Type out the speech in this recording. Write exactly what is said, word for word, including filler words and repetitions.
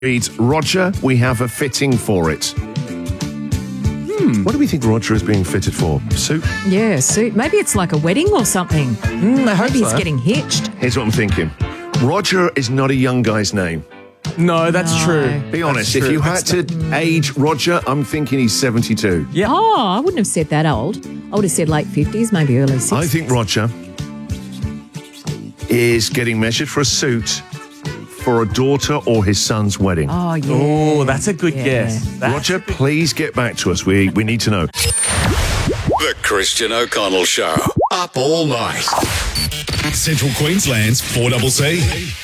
reads, Roger, we have a fitting for it. Hmm. What do we think Roger is being fitted for? Suit? Yeah, suit. Maybe it's like a wedding or something. Mm, I hope Maybe so. he's getting hitched. Here's what I'm thinking. Roger is not a young guy's name. No, that's No. true. Be honest, That's if true. you had to age Roger, I'm thinking he's seventy-two. Yeah. Oh, I wouldn't have said that old. I would have said late fifties, maybe early sixties. I think Roger is getting measured for a suit for a daughter or his son's wedding. Oh, yeah. Oh, that's a good Yeah. guess. That's Roger, please get back to us. We we need to know. The Christian O'Connell Show. Up all night. Central Queensland's four C C.